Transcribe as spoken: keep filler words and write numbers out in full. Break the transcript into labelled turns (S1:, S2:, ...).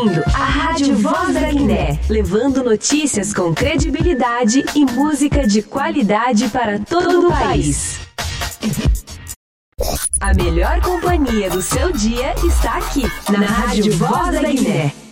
S1: ouvindo a Rádio Voz da Guiné, levando notícias com credibilidade e música de qualidade para todo o país. A melhor companhia do seu dia está aqui, na Rádio Voz da Guiné.